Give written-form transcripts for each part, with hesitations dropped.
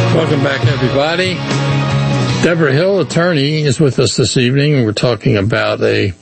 Welcome back, everybody. Deborah Hill, attorney, is with us this evening. We're talking about a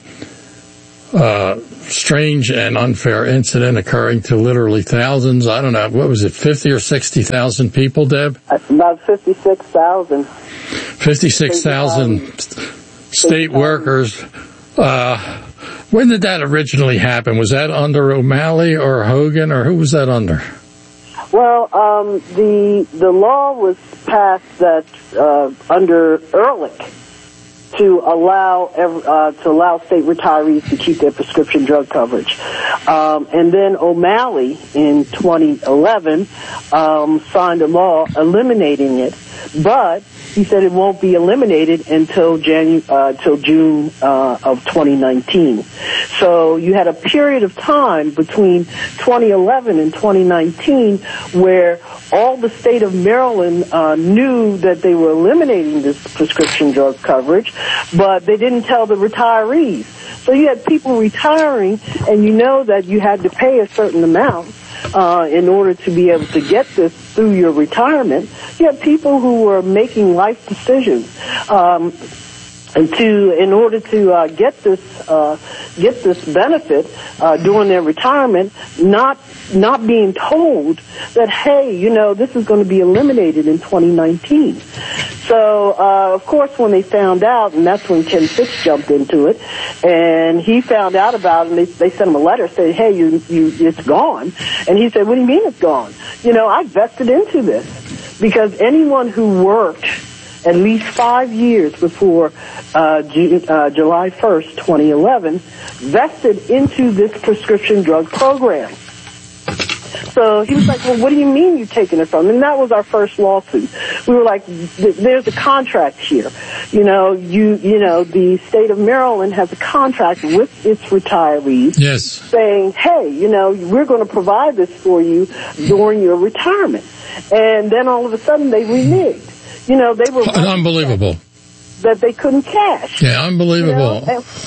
strange and unfair incident occurring to literally thousands. I don't know, what was it, 50 or 60,000 people, Deb? About 56,000. 56,000 state workers. When did that originally happen? Was that under O'Malley or Hogan, or who was that under? Well, the law was passed that under Ehrlich to allow state retirees to keep their prescription drug coverage, and then O'Malley in 2011 signed a law eliminating it, but he said it won't be eliminated until June of 2019. So you had a period of time between 2011 and 2019 where all the state of Maryland knew that they were eliminating this prescription drug coverage, but they didn't tell the retirees. So you had people retiring, and you know that you had to pay a certain amount in order to be able to get this through your retirement. You have people who were making life decisions in order to get this benefit during their retirement, not being told that, hey, this is going to be eliminated in 2019. So, of course, when they found out, and that's when Ken Fitch jumped into it, and he found out about it, and they sent him a letter saying, hey, it's gone. And he said, what do you mean it's gone? I vested into this, because anyone who worked at least 5 years before July 1st, 2011, vested into this prescription drug program. So he was like, well, what do you mean you're taking it from? And that was our first lawsuit. We were like, there's a contract here. The state of Maryland has a contract with its retirees, yes, saying, hey, we're going to provide this for you during your retirement. And then all of a sudden they reneged. They were unbelievable that they couldn't cash. Yeah, unbelievable.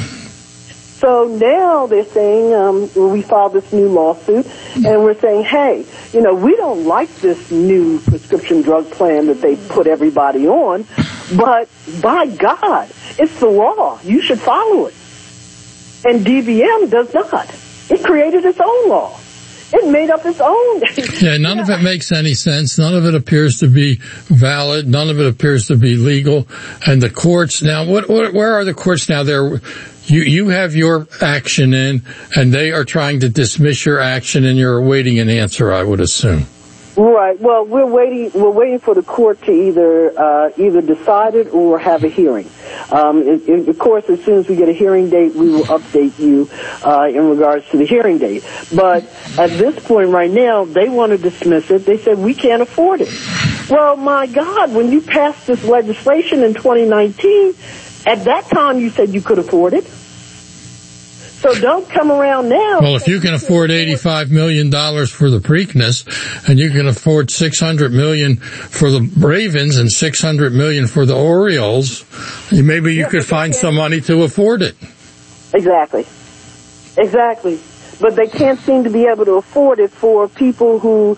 So now they're saying, we filed this new lawsuit, and we're saying, hey, we don't like this new prescription drug plan that they put everybody on, but by God, it's the law. You should follow it. And DVM does not. It created its own law. It made up its own. Yeah, none of it makes any sense. None of it appears to be valid. None of it appears to be legal. And the courts now, where are the courts now? You have your action in, and they are trying to dismiss your action, and you're awaiting an answer, I would assume. Right. Well, we're waiting for the court to either decide it or have a hearing. Of course, as soon as we get a hearing date, we will update you in regards to the hearing date. But at this point right now, they want to dismiss it. They said, we can't afford it. Well, my God, when you passed this legislation in 2019, at that time you said you could afford it. So don't come around now. Well, if you can afford $85 million for the Preakness, and you can afford $600 million for the Ravens and $600 million for the Orioles, maybe you could find some money to afford it. Exactly. But they can't seem to be able to afford it for people who,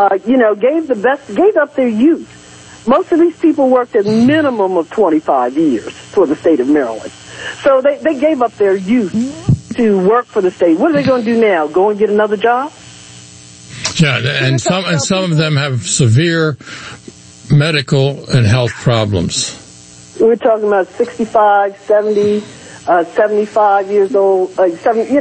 gave up their youth. Most of these people worked a minimum of 25 years for the state of Maryland. So they gave up their youth to work for the state. What are they going to do now? Go and get another job? Yeah, and some of them have severe medical and health problems. We're talking about 65, 70, 75 years old, and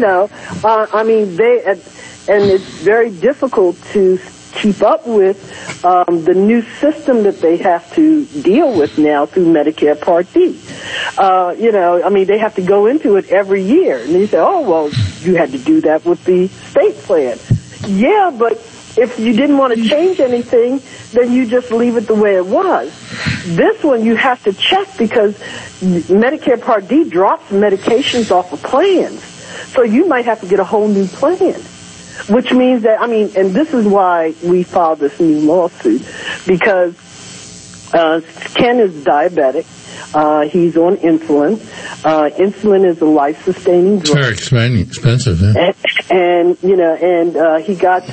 it's very difficult to keep up with the new system that they have to deal with now through Medicare Part D. They have to go into it every year. And you say, oh, well, you had to do that with the state plan. Yeah, but if you didn't want to change anything, then you just leave it the way it was. This one you have to check because Medicare Part D drops medications off of plans. So you might have to get a whole new plan. Which means that, and this is why we filed this new lawsuit, because Ken is diabetic. He's on insulin. Insulin is a life-sustaining drug. It's very expensive, yeah. And he got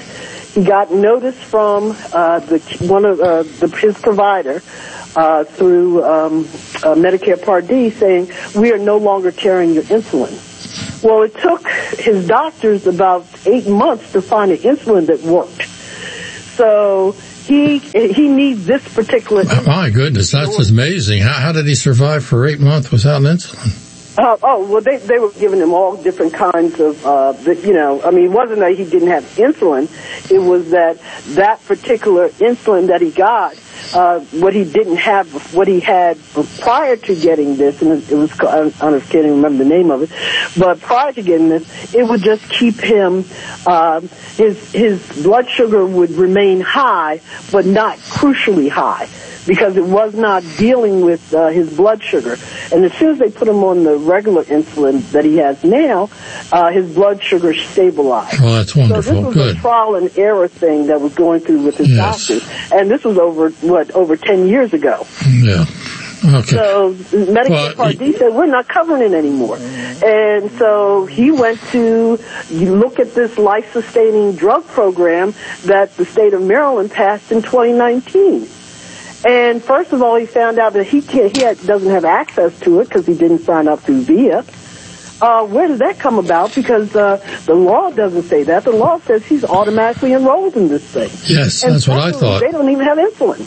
he got notice from his provider through Medicare Part D saying, we are no longer carrying your insulin. Well, it took his doctors about 8 months to find an insulin that worked. So he needs this particular insulin. My goodness, that's amazing. How did he survive for 8 months without an insulin? Well, they were giving him all different kinds of, it wasn't that he didn't have insulin. It was that particular insulin that he got, what he didn't have, what he had prior to getting this, and it was, I can't even remember the name of it, but prior to getting this, it would just keep him, his blood sugar would remain high, but not crucially high, because it was not dealing with his blood sugar. And as soon as they put him on the regular insulin that he has now, his blood sugar stabilized. Oh, that's wonderful. So this was good. a trial and error thing that was going through with his doctors. And this was over 10 years ago. Yeah. Okay. So Medicare Part D said, we're not covering it anymore. And so he went to look at this life-sustaining drug program that the state of Maryland passed in 2019. And first of all, he found out that he doesn't have access to it because he didn't sign up through VIA. Where did that come about? Because the law doesn't say that. The law says he's automatically enrolled in this thing. Yes, and that's what I thought. They don't even have insulin.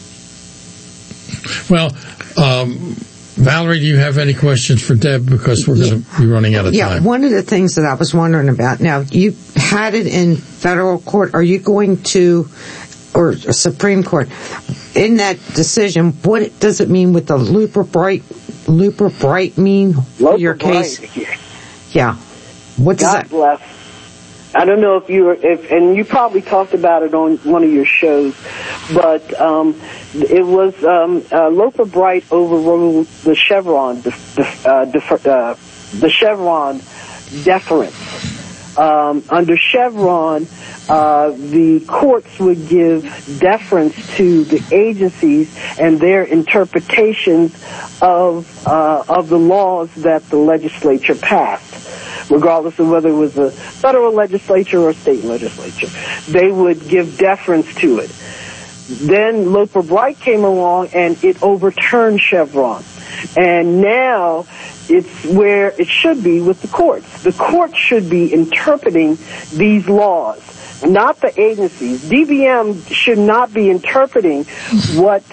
Well, Valerie, do you have any questions for Deb? Because we're going to be running out of time. Yeah, one of the things that I was wondering about, now, you had it in federal court. Are you going to, or Supreme Court, in that decision, what does it mean with the Looper Bright mean for your case? Yeah. What does that? God bless. I don't know and you probably talked about it on one of your shows, but it was Loper Bright overruled the Chevron the Chevron deference. Under Chevron, the courts would give deference to the agencies and their interpretations of the laws that the legislature passed, regardless of whether it was a federal legislature or a state legislature. They would give deference to it. Then Loper Bright came along and it overturned Chevron. And now it's where it should be with the courts. The courts should be interpreting these laws, not the agencies. DBM should not be interpreting what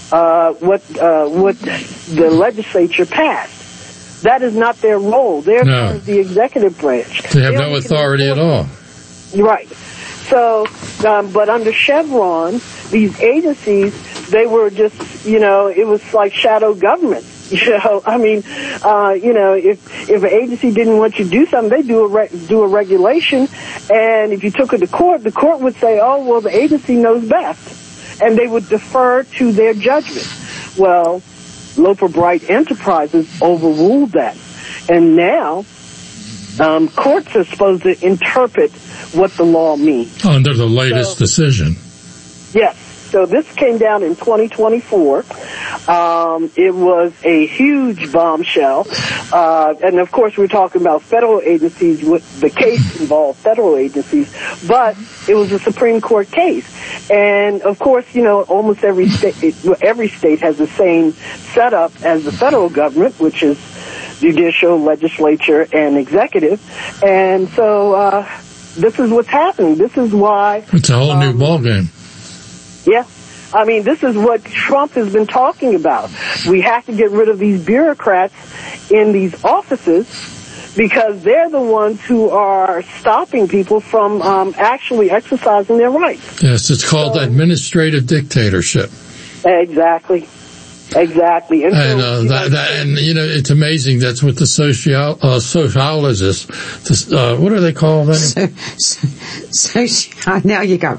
the legislature passed. That is not their role. They're the executive branch. They have no authority at all. Right. So, but under Chevron, these agencies, they were just, it was like shadow government. If an agency didn't want you to do something, they do a regulation, and if you took it to court, the court would say, oh, well, the agency knows best, and they would defer to their judgment. Well, Loper Bright Enterprises overruled that, and now courts are supposed to interpret what the law means. Under the latest decision. Yes. So this came down in 2024. It was a huge bombshell. And of course we're talking about federal agencies. The case involved federal agencies, but it was a Supreme Court case. And of course, almost every state has the same setup as the federal government, which is judicial, legislature, and executive. And so, this is what's happening. This is why it's a whole new ballgame. Yeah. I mean, this is what Trump has been talking about. We have to get rid of these bureaucrats in these offices because they're the ones who are stopping people from actually exercising their rights. Yes, it's called administrative dictatorship. Exactly. Exactly. And it's amazing. That's what the sociologists, what are they called? Now you got,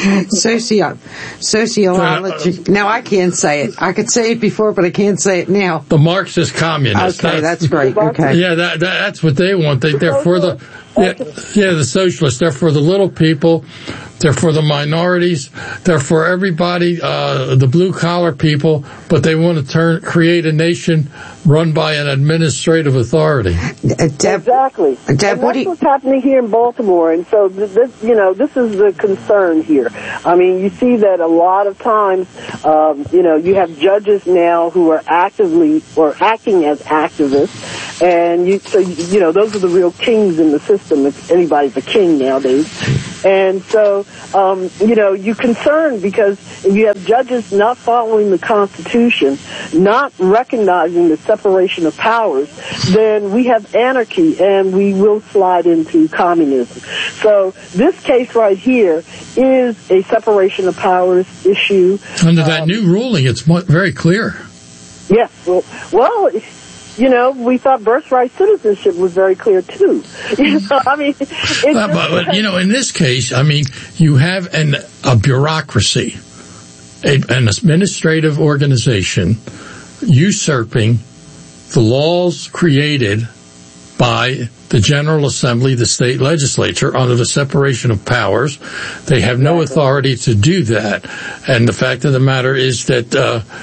sociology. Now I can't say it. I could say it before, but I can't say it now. The Marxist communists. Okay, that's right. Okay. Yeah, that's what they want. They're for the the socialists. They're for the little people. They're for the minorities. They're for everybody, the blue-collar people, but they want to create a nation run by an administrative authority. Exactly. Deb, and that's what's happening here in Baltimore. And so this is the concern here. I mean, you see that a lot of times, you have judges now who are actively or acting as activists, and those are the real kings in the system. If anybody's a king nowadays. And so, you're concerned because if you have judges not following the Constitution, not recognizing the separation of powers, then we have anarchy and we will slide into communism. So this case right here is a separation of powers issue. Under that new ruling, it's very clear. Yes. Well, we thought birthright citizenship was very clear too. I mean, but in this case, I mean, you have a bureaucracy, an administrative organization usurping the laws created by the General Assembly, the state legislature, under the separation of powers. They have no authority to do that. And the fact of the matter is that,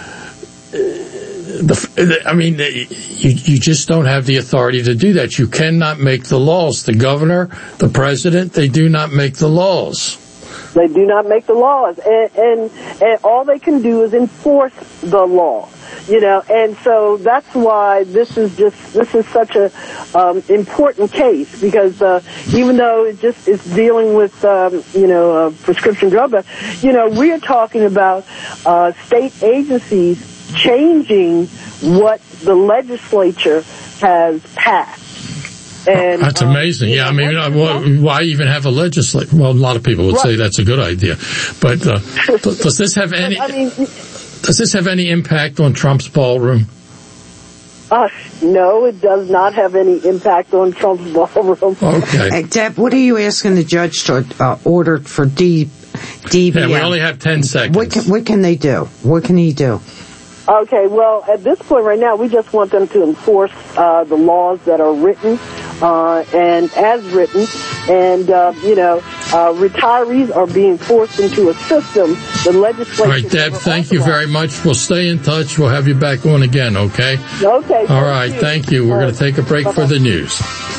you just don't have the authority to do that. You cannot make the laws. The governor, the president, they do not make the laws. They do not make the laws. And all they can do is enforce the law. And so that's why this is such a important case, because even though it just is dealing with prescription drug, but we are talking about state agencies changing what the legislature has passed. And that's amazing. Yeah, I mean, why even have a legislature? Well, a lot of people would say that's a good idea, but does this have any? Does this have any impact on Trump's ballroom? No, it does not have any impact on Trump's ballroom. Okay. Hey, Deb, what are you asking the judge to order for DBM? Yeah, we only have 10 seconds. What can they do? What can he do? Okay, well, at this point right now, we just want them to enforce the laws that are written and as written. And, retirees are being forced into a system. The legislature... All right, Deb, thank you very much. We'll stay in touch. We'll have you back on again, okay? Okay. All right, thank you. We're going to take a break for the news.